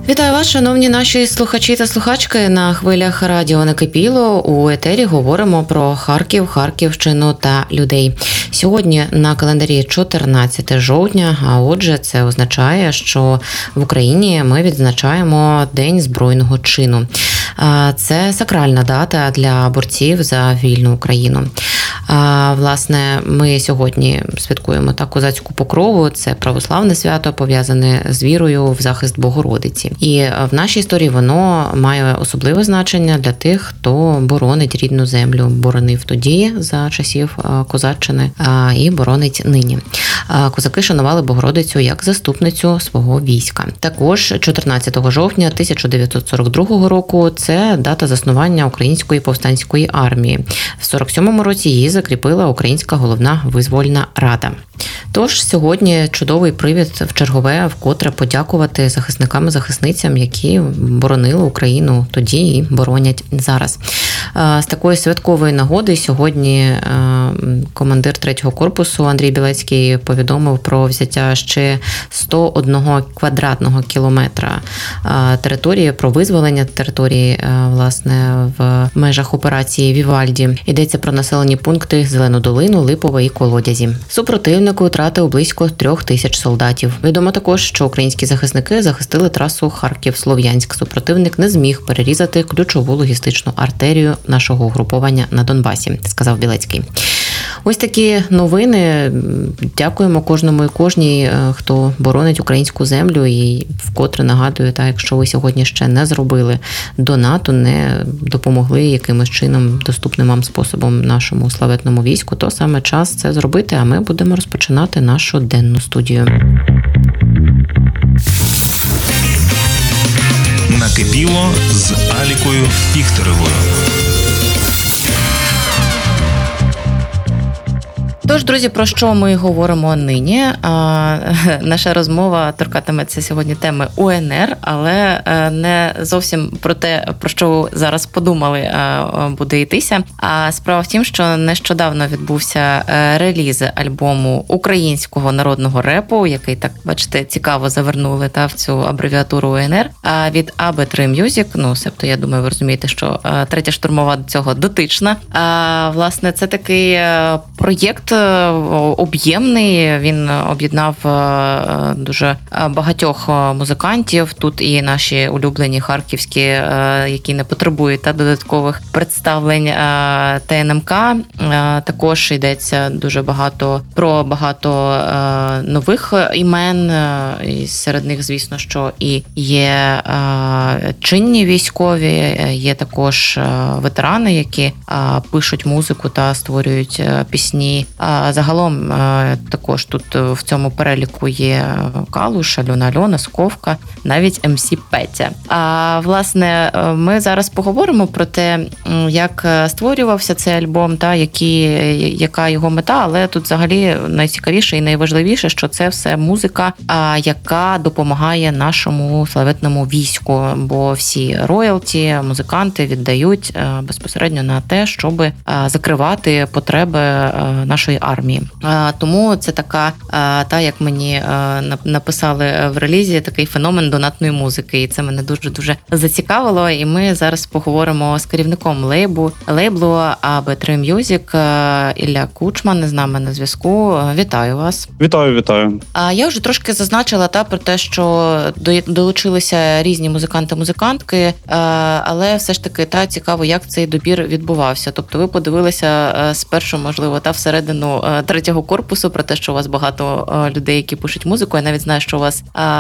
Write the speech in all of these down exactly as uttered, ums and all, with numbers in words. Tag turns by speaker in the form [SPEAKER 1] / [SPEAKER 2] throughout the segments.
[SPEAKER 1] Вітаю вас, шановні наші слухачі та слухачки. На хвилях радіо «Накипіло» у етері говоримо про Харків, Харківщину та людей. Сьогодні на календарі чотирнадцяте жовтня, а отже це означає, що в Україні ми відзначаємо День Збройного чину. Це сакральна дата для борців за вільну Україну. Власне, ми сьогодні святкуємо та козацьку покрову. Це православне свято, пов'язане з вірою в захист Богородиці. І в нашій історії воно має особливе значення для тих, хто боронить рідну землю. Боронив тоді, за часів козаччини, і боронить нині. Козаки шанували Богородицю як заступницю свого війська. Також чотирнадцятого жовтня тисяча дев'ятсот сорок другого року це дата заснування Української повстанської армії. В сорок сьомому році її закріпила Українська головна визвольна рада. Тож сьогодні чудовий привід в чергове вкотре подякувати захисникам і захисницям, які боронили Україну тоді і боронять зараз. З такої святкової нагоди сьогодні командир третього корпусу Андрій Білецький повідомив про взяття ще сто одного квадратного кілометра території, про визволення території, власне, в межах операції Вівальді. Йдеться про населені пункти Зелену Долину, Липове і Колодязі. Супротивник втратив близько трьох тисяч солдатів. Відомо також, що українські захисники захистили трасу Харків-Слов'янськ. Супротивник не зміг перерізати ключову логістичну артерію нашого угруповання на Донбасі, сказав Білецький. Ось такі новини. Дякуємо кожному і кожній, хто боронить українську землю. І вкотре нагадую, та якщо ви сьогодні ще не зробили донату, не допомогли якимось чином, доступним вам способом нашому славетному війську, то саме час це зробити, а ми будемо розпочинати нашу денну студію.
[SPEAKER 2] Накипіло з Алікою Піхтеревою.
[SPEAKER 1] Тож, друзі, про що ми говоримо нині? А, наша розмова торкатиметься сьогодні теми УНР, але не зовсім про те, про що зараз подумали, буде йтися. А справа в тім, що нещодавно відбувся реліз альбому українського народного репу, який, так, бачите, цікаво завернули та, в цю абревіатуру УНР, від ей бі три Music. Ну, себто, я думаю, ви розумієте, що третя штурмова до цього дотична. А, власне, це такий проєкт об'ємний, він об'єднав дуже багатьох музикантів. Тут і наші улюблені харківські, які не потребують та додаткових представлень, Те Ен Ем Ка. Також йдеться дуже багато про багато нових імен. І серед них, звісно, що і є чинні військові, є також ветерани, які пишуть музику та створюють пісні. Загалом також тут в цьому переліку є Калуш, Альона Альона, Сковка, навіть Ем Сі Петя. А, власне, ми зараз поговоримо про те, як створювався цей альбом, та які, яка його мета, але тут взагалі найцікавіше і найважливіше, що це все музика, яка допомагає нашому славетному війську, бо всі роялті, музиканти віддають безпосередньо на те, щоб закривати потреби нашої армії. Тому це така, та як мені написали в релізі, такий феномен донатної музики. І це мене дуже-дуже зацікавило. І ми зараз поговоримо з керівником лейблу, лейблу ей бі три Music, Ілля Кучман з нами на зв'язку. Вітаю вас.
[SPEAKER 3] Вітаю, вітаю.
[SPEAKER 1] А я вже трошки зазначила та про те, що долучилися різні музиканти-музикантки, але все ж таки та цікаво, як цей добір відбувався. Тобто ви подивилися спершу, можливо, та всередину третього корпусу про те, що у вас багато людей, які пишуть музику. Я навіть знаю, що у вас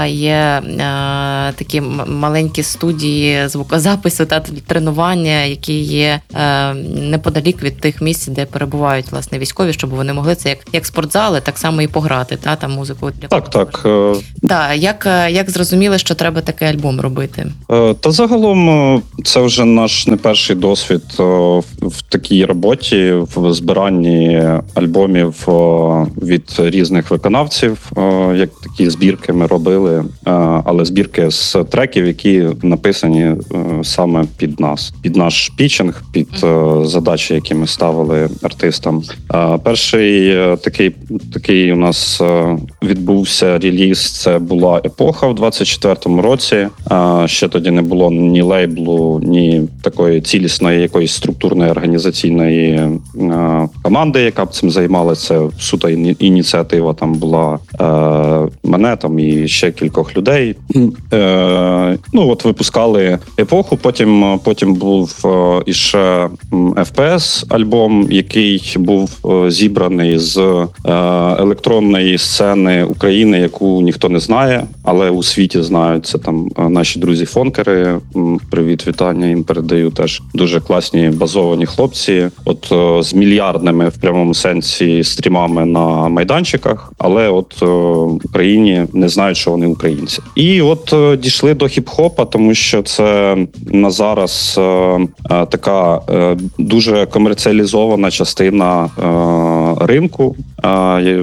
[SPEAKER 1] є такі маленькі студії звукозапису та тренування, які є неподалік від тих місць, де перебувають, власне, військові, щоб вони могли це як, як спортзали, так само і пограти, та, там музику. Для...
[SPEAKER 3] Так, так.
[SPEAKER 1] Так, як, як зрозуміли, що треба такий альбом робити?
[SPEAKER 3] Та загалом це вже наш не перший досвід в такій роботі, в збиранні альбому альбомів о, від різних виконавців, о, як такі збірки ми робили, е, але збірки з треків, які написані е, саме під нас, під наш пітчинг, під е, задачі, які ми ставили артистам. Е, перший е, такий, такий у нас е, відбувся реліз, це була «Епоха» в двадцять четвертому році. Е, ще тоді не було ні лейблу, ні такої цілісної якоїсь структурної організаційної е, команди, яка б цим займалася. Це суто ініціатива там була е, мене там і ще кількох людей. Е, ну от випускали «Епоху», потім, потім був е, іще еф пі ес альбом, який був е, зібраний з е, електронної сцени України, яку ніхто не знає, але у світі знають. Це там е, наші друзі-фонкери. Привіт, вітання їм передаю. Теж дуже класні базовані хлопці. От е, з мільярдними в прямому сенсі стрімами на майданчиках, але от е, в Україні не знають, що вони українці. І от е, дійшли до хіп-хопа, тому що це на зараз е, е, така е, дуже комерціалізована частина е, ринку е,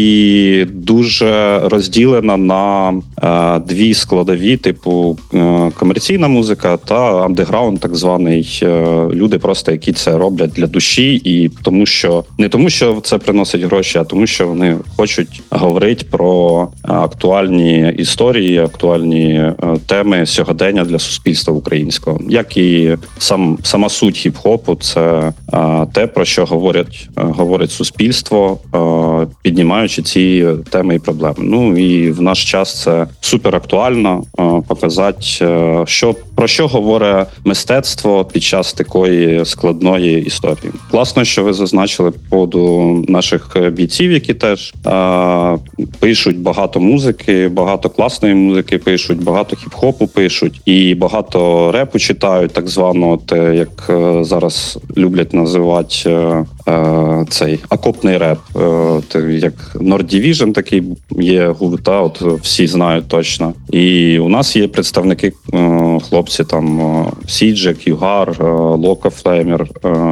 [SPEAKER 3] і дуже розділена на е, дві складові, типу е, комерційна музика та андеграунд, так званий. Е, люди просто, які це роблять для душі, і тому що не тому, що це приносить гроші, а тому, що вони хочуть говорити про актуальні історії, актуальні теми сьогодення для суспільства українського. Як і сам сама суть хіп-хопу, це те, про що говорять говорить суспільство, піднімаючи ці теми і проблеми. Ну і в наш час це супер актуально показати, що про що говорить мистецтво під час такої складної історії. Класно, що ви зазначили по поводу наших бійців, які теж а, пишуть багато музики, багато класної музики пишуть, багато хіп-хопу пишуть і багато репу читають, так званого, те, як зараз люблять називати а, а, цей окопний реп. А, те, як Nord Division такий є гурта, от всі знають точно. І у нас є представники, а, хлопці там Сіджек, Югар, Лока Флеймер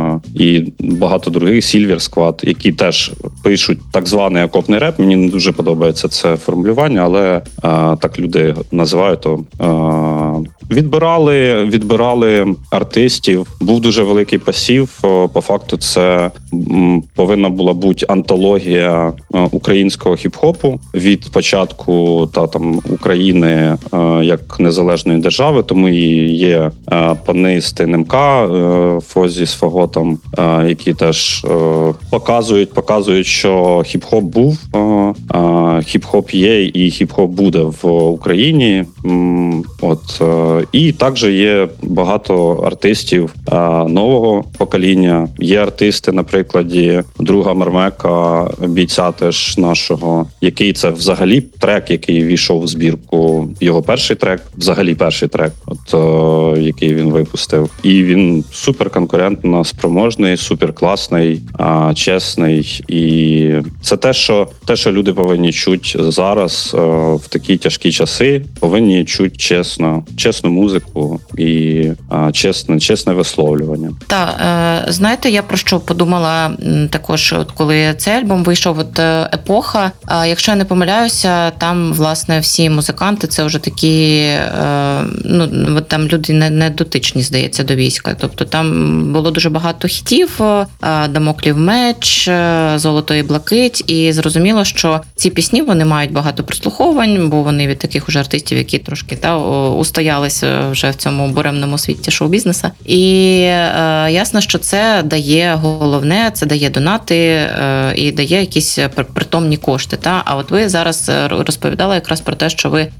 [SPEAKER 3] і багато других, Silver Squad, які теж пишуть так званий окопний реп. Мені не дуже подобається це формулювання, але а, так люди називають. То а, відбирали, відбирали артистів. Був дуже великий пасів. По факту це м, повинна була бути антологія українського хіп-хопу від початку та там України а, як незалежної держави. Тому і є а, пани з ТНМК, а, Фозі з Фаготом, а, які теж а, показують, показують, що хіп-хоп був, а, а, хіп-хоп є і хіп-хоп буде в Україні. М, от а, і також є багато артистів а, нового покоління. Є артисти, на прикладі друга Мармека, бійця теж нашого, який це взагалі трек, який війшов в збірку. Його перший трек, взагалі перший трек, от а, який він випустив. І він супер конкурентно спроможний, супер класний, а, чесний. І це те, що те, що люди повинні чути зараз а, в такі тяжкі часи, повинні чути чесно, чесну музику і а, чесне, чесне висловлювання.
[SPEAKER 1] Так, е, знаєте, я про що подумала також, от коли цей альбом вийшов, от «Епоха», е, якщо я не помиляюся, там, власне, всі музиканти, це вже такі, е, ну, там люди не, не дотичні, здається, до війська. Тобто там було дуже багато хітів, е, «Дамоклів меч», «Золото і блакить», і зрозуміло, що ці пісні, вони мають багато прослуховувань, бо вони від таких уже артистів, які трошки та, устоялися вже в цьому буремному світі шоу-бізнесу. І е, ясно, що це дає головне, це дає донати е, і дає якісь притомні кошти. Та? А от ви зараз розповідали якраз про те, що ви е,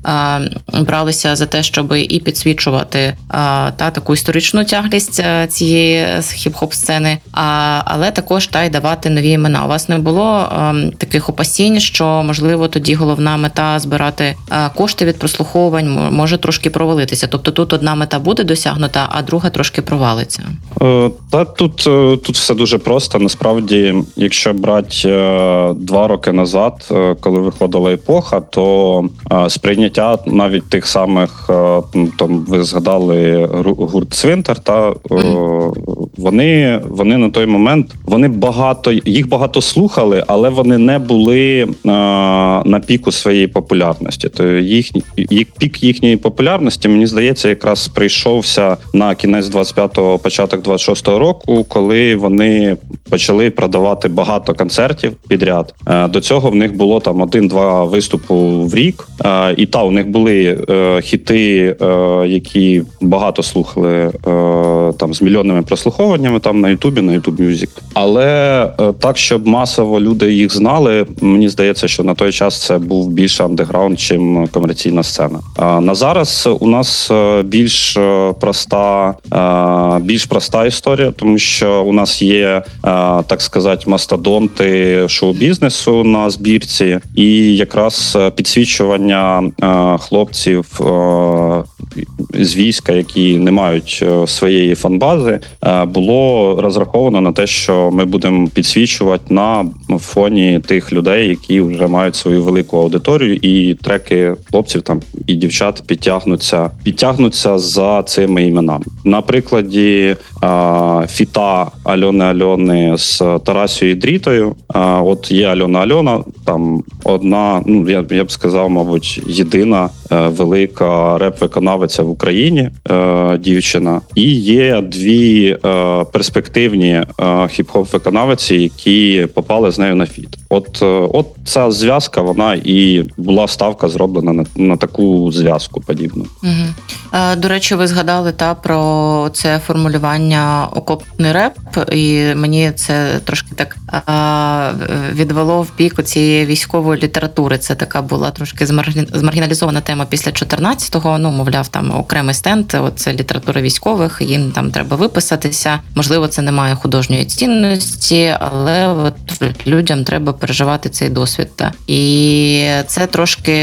[SPEAKER 1] бралися за те, щоб і підсвічувати е, та, таку історичну тяглість цієї хіп-хоп-сцени, а, але також та й давати нові імена. У вас не було е, таких опасінь, що, можливо, тоді головна мета збирати е, кошти від прослуховувань може трошки провалитися? Тобто тут одна мета буде досягнута, а друга трошки провалиться?
[SPEAKER 3] Е, та тут, тут все дуже просто. Насправді, якщо брати е, два роки назад, е, коли виходила «Епоха», то е, сприйняття навіть тих самих, е, там ви згадали гурт «Цвинтар», та е, вони, вони на той момент, вони багато, їх багато слухали, але вони не були е, на піку своєї популярності. То їх, їх, пік їхньої популярності, мені здається, якраз прийшовся на кінець двадцять п'ятого, початок двадцять шостого року, коли вони почали продавати багато концертів підряд. Е, до цього в них було там один-два виступу в рік, е, і та, у них були е, хіти, е, які багато слухали е, там з мільйонними прослуховуваннями там на Ютубі, на YouTube Music. Але е, так, щоб масово люди їх знали, мені здається, що на той час це був більше андеграунд, чим комерційна сцена. А на зараз у нас більш проста, е, більш проста історія, тому що у нас є, е, так сказати, мастодонти шоу-бізнесу на збірці, і якраз підсвічування е, хлопців е, з війська, які не мають своєї фан-бази, було розраховано на те, що ми будемо підсвічувати на фоні тих людей, які вже мають свою велику аудиторію, і треки хлопців там і дівчат підтягнуться, підтягнуться за цими іменами. На прикладі фіта Альони Альони з Тарасією Дрітою, от є Альона Альона, там одна, ну я, я б сказав, мабуть, єдина велика реп-виконавиця в Україні, е, дівчина, і є дві е, перспективні е, хіп-хоп-виконавиці, які попали з нею на фіт. От, е, от ця зв'язка, вона і була ставка зроблена на, на таку зв'язку подібну.
[SPEAKER 1] Угу. Е, до речі, ви згадали та про це формулювання окопний реп, і мені це трошки так е, відвело в бік цієї військової літератури. Це така була трошки змаргіналізована тема після чотирнадцятого, ну, мовляв, там окремий стенд, це література військових, їм там треба виписатися. Можливо, це не має художньої цінності, але от людям треба переживати цей досвід. Та. І це трошки,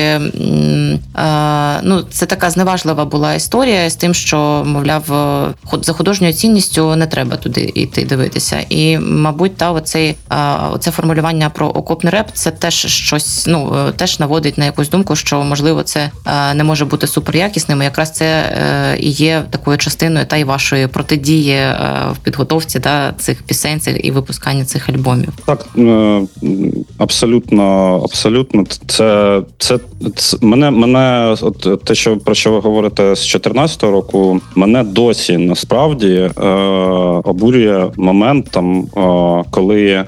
[SPEAKER 1] ну, це така зневажлива була історія з тим, що, мовляв, за художньою цінністю не треба туди йти дивитися. І, мабуть, та, оцей, оце формулювання про окопний реп, це теж щось, ну, теж наводить на якусь думку, що, можливо, це не може бути суперякісним. Якраз це і є такою частиною та й вашої протидії в підготовці та цих пісень і випускання цих альбомів.
[SPEAKER 3] Так, абсолютно, абсолютно. Це, це, це мене, мене, от те, що про що ви говорите з чотирнадцятого року, мене досі насправді е, обурює момент там, е, коли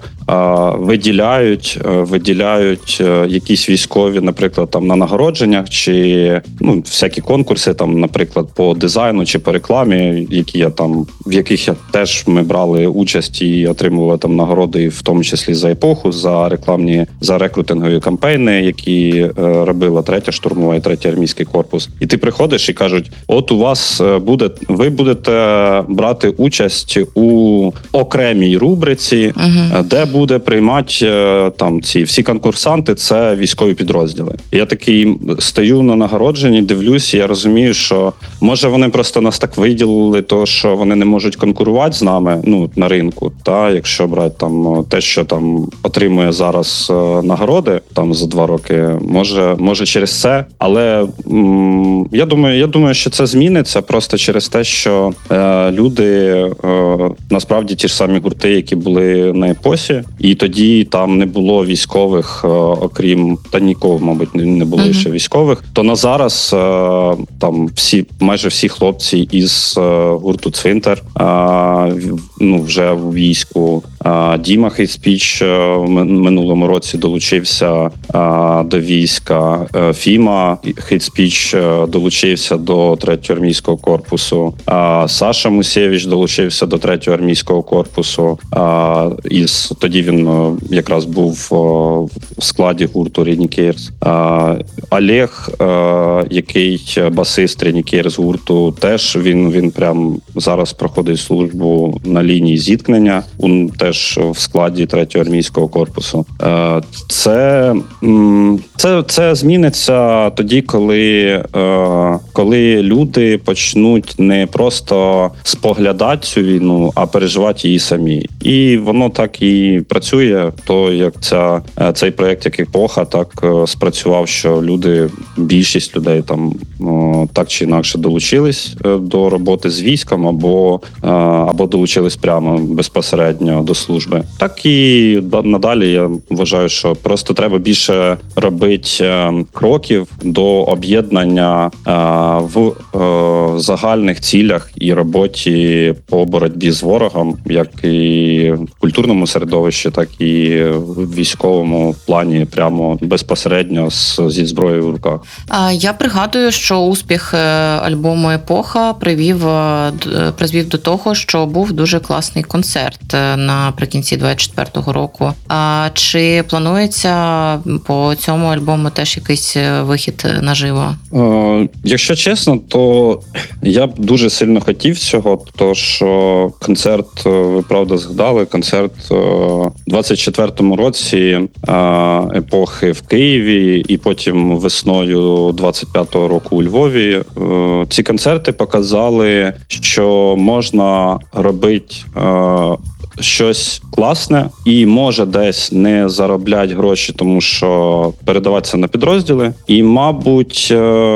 [SPEAKER 3] виділяють, виділяють якісь військові, наприклад, там на нагородженнях, чи ну всякі конкурси, там, наприклад, по дизайну чи по рекламі, які я там, в яких я теж ми брали участь і отримували там нагороди, в тому числі за епоху, за рекламні, за рекрутингові кампейни, які е, робила третя штурмова і третій армійський корпус. І ти приходиш і кажуть: от у вас буде, ви будете брати участь у окремій рубриці, uh-huh. де буде приймати там ці всі конкурсанти, це військові підрозділи. Я такий стою на нагородженні, дивлюсь, і я розумію, що може вони просто нас так виділили, то що вони не можуть конкурувати з нами, ну, на ринку, та якщо брати там те, що там отримує зараз нагороди там за два роки, може, може через це, але м- я думаю, я думаю, що це зміниться просто через те, що е, люди е, насправді ті ж самі гурти, які були на епосі, і тоді там не було військових, е, окрім та нікого, мабуть, не було uh-huh. ще військових. То на зараз е, там всі, майже всі хлопці із е, гурту «Цвинтар» е, ну вже в війську. Е, Діма Хейтспіч е, в минулому році долучився е, до війська. Е, Фіма Хейтспіч е, долучився до третього армійського корпусу. Е, Саша Мусєвич долучився до третього армійського корпусу. Е, і тоді він якраз був в складі гурту Рідні Кейрс. Олег, який басист Рідні Кейрс гурту, теж він, він прям зараз проходить службу на лінії зіткнення, він теж в складі третього армійського корпусу. Це, це, це зміниться тоді, коли, коли люди почнуть не просто споглядати цю війну, а переживати її самі. І воно так і працює, то як ця, цей проєкт, як епоха, так спрацював, що люди, більшість людей там так чи інакше долучились до роботи з військом або, або долучились прямо безпосередньо до служби. Так і надалі я вважаю, що просто треба більше робити кроків до об'єднання в загальних цілях і роботі по боротьбі з ворогом, як і в культурному середовищі, так і в військовому плані, прямо безпосередньо з, зі зброєю в руках.
[SPEAKER 1] Я пригадую, що успіх альбому «Епоха» привів, призвів до того, що був дуже класний концерт наприкінці двадцять четвертого року. А чи планується по цьому альбому теж якийсь вихід наживо?
[SPEAKER 3] Е, якщо чесно, то я б дуже сильно хотів цього, то що концерт, ви правда згадали, концерт у двадцять четвертому році «Епохи» в Києві і потім весною двадцять п'ятого року у Львові. Ці концерти показали, що можна робити щось класне і може десь не заробляти гроші, тому що передаватися на підрозділи. І, мабуть,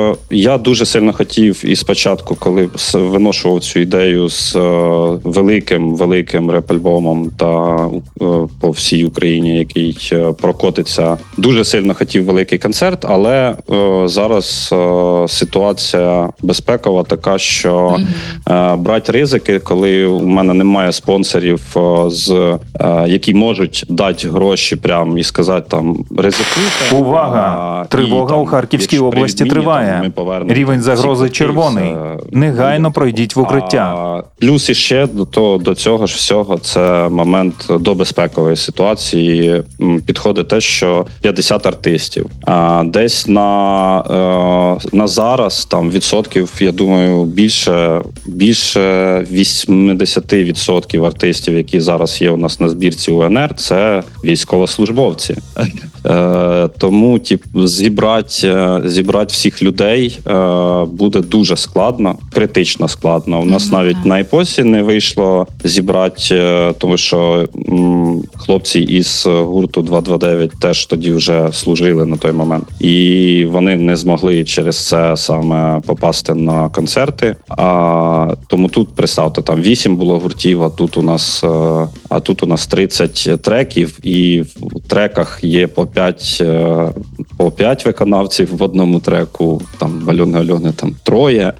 [SPEAKER 3] я дуже сильно хотів і спочатку, коли виношував цю ідею з великим-великим реп-альбомом та по всій Україні, який прокотиться, дуже сильно хотів великий концерт, але зараз ситуація безпекова така, що mm-hmm. брати ризики, коли у мене немає спонсорів, з які можуть дати гроші прямо і сказати там ризикуйте.
[SPEAKER 4] Увага! Тривога і, там, у Харківській області триває. Рівень загрози червоний. Негайно пройдіть в укриття.
[SPEAKER 3] А, плюс іще до того, до цього ж всього це момент до безпекової ситуації. Підходить те, що п'ятдесят артистів. А десь на, на зараз там відсотків, я думаю, більше більше вісімдесят відсотків артистів, які зараз є у нас на збірці У Н Р, це військовослужбовці. Е, тому тип, зібрати, зібрати всіх людей е, буде дуже складно, критично складно. У нас mm-hmm. навіть на «Епосі» не вийшло зібрати, е, тому що м, хлопці із гурту два два дев'ять теж тоді вже служили на той момент. І вони не змогли через це саме попасти на концерти. А, тому тут, представте, там вісім було гуртів, а тут у нас а тут у нас тридцять треків, і в треках є по п'ять, по п'ять виконавців в одному треку, там в Альони Альони там троє.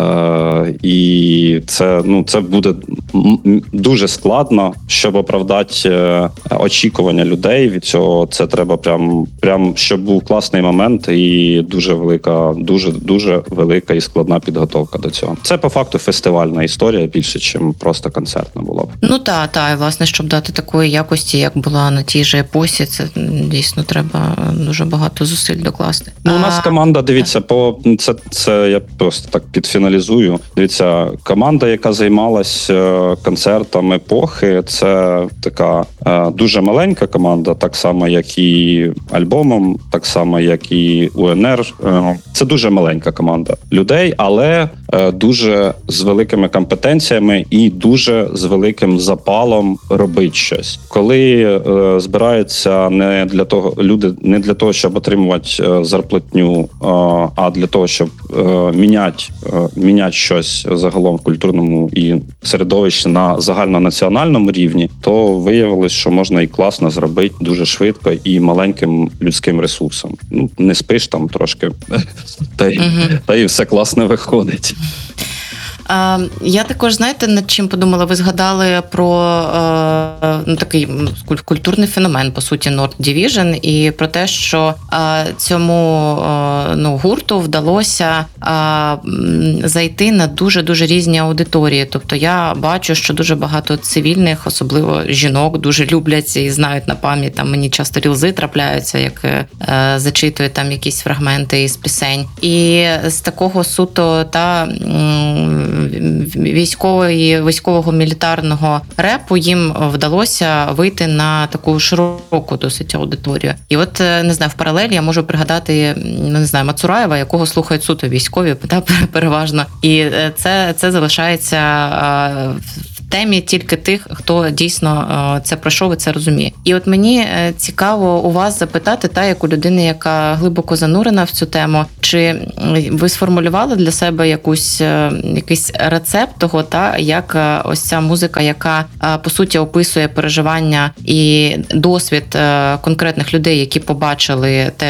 [SPEAKER 3] Е, і це, ну, це буде дуже складно, щоб оправдати очікування людей від цього. Це треба прям, прям щоб був класний момент і дуже велика, дуже, дуже велика і складна підготовка до цього. Це по факту фестивальна історія більше, ніж просто концертна була б.
[SPEAKER 1] Ну так, так, і власне, щоб дати такої якості, як була на тій же «Епосі», це дійсно треба дуже багато зусиль докласти.
[SPEAKER 3] Ну, у нас
[SPEAKER 1] а...
[SPEAKER 3] команда, дивіться, по це, це я просто так підфіналізую. Дивіться, команда, яка займалася концертом «Епохи», це така е, дуже маленька команда, так само, як і альбомом, так само, як і У Н Р. Е, це дуже маленька команда людей, але е, дуже з великими компетенціями і дуже з великим запалом робити щось. Коли е, збираються не для того люди, не для того, щоб отримувати е, зарплатню, е, а для того, щоб е, міняти, е, міняти щось загалом в культурному і середовищі на загальнонаціональному рівні, то виявилось, що можна і класно зробити дуже швидко і маленьким людським ресурсом. Ну, не спиш там трошки, та й, угу. та й все класно виходить.
[SPEAKER 1] Я також, знаєте, над чим подумала? Ви згадали про е, ну, такий культурний феномен, по суті, Nord Division, і про те, що е, цьому е, ну, гурту вдалося е, зайти на дуже-дуже різні аудиторії. Тобто я бачу, що дуже багато цивільних, особливо жінок, дуже люблять і знають на пам'ять. Там мені часто рілзи трапляються, як е, зачитують там якісь фрагменти із пісень. І з такого суто та м, військової, військового мілітарного репу їм вдалося вийти на таку широку досить аудиторію. І от, не знаю, в паралелі я можу пригадати, не знаю, Мацураєва, якого слухають суто військові, переважно. І це, це залишається
[SPEAKER 5] темі тільки тих, хто дійсно це пройшов і це розуміє. І от мені цікаво у вас запитати, та як у людини, яка глибоко занурена в цю тему, чи ви сформулювали для себе якусь якийсь рецепт того, та як ось ця музика, яка по суті описує переживання і досвід конкретних людей, які побачили те,